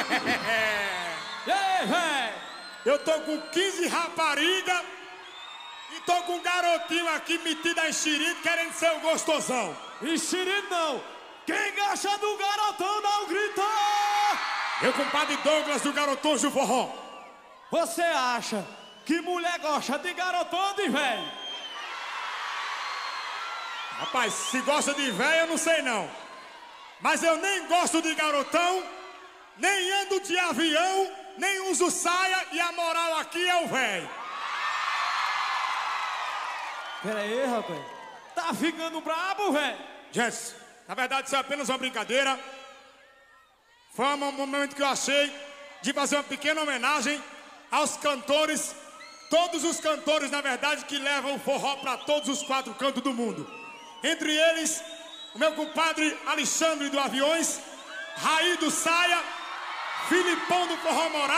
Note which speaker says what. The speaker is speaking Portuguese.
Speaker 1: E aí, véi?
Speaker 2: Eu tô com 15 rapariga e tô com um garotinho aqui metido a enxerido querendo ser o gostosão.
Speaker 1: Enxerido não. Quem gosta do garotão não grita!
Speaker 2: Meu compadre Douglas do Garotões do Forró.
Speaker 1: Você acha que mulher gosta de garotão ou de velho?
Speaker 2: Rapaz, se gosta de velho eu não sei não. Mas eu nem gosto de garotão, nem ando de avião, nem uso saia e a moral aqui é o velho.
Speaker 1: Pera aí, rapaz. Tá ficando brabo, velho?
Speaker 2: Gente, na verdade isso é apenas uma brincadeira. Foi um momento que eu achei de fazer uma pequena homenagem aos cantores, todos os cantores, na verdade, que levam o forró para todos os 4 cantos do mundo. Entre eles, o meu compadre Alexandre do Aviões, Raí do Saia, Filipão do Forró Moral.